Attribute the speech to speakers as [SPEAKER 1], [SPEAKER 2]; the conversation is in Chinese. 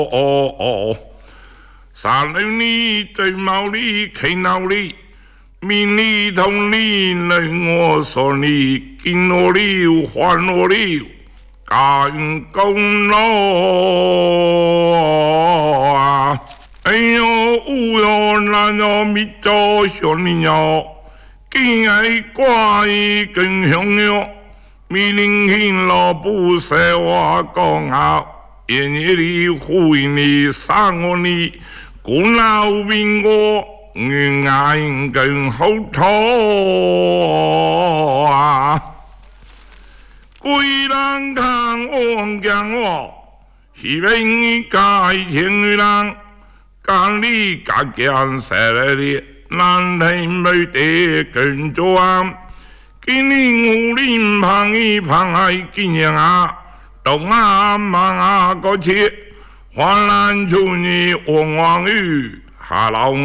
[SPEAKER 1] 三六你最貌里看闹里，明里同里能我说你，今我里还我里，干功劳啊！哎呦，乌哟那哟咪做兄弟哟，今爱挂一根香哟，米林hin老不是我讲啊，夜夜里呼应你三我你。古老兵我愿眼更好拖啊！贵人看我讲我，是为家情人，干你家讲谁来的？难听没得更壮，今年武林旁一旁还今年啊，东啊忙啊个切。华南处女王王玉，哈喽。